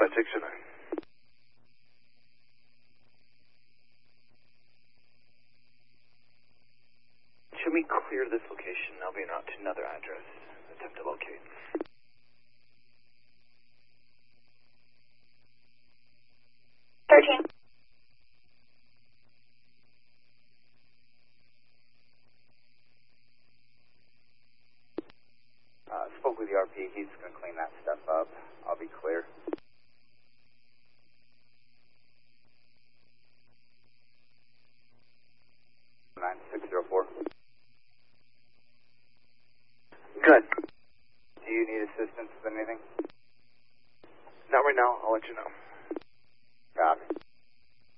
609. Should we clear this location? I'll be out to another address. Attempt to locate. Spoke with the RP. He's going to clean that stuff up. I'll be clear. 9604. Good. Do you need assistance with anything? Not right now. I'll let you know.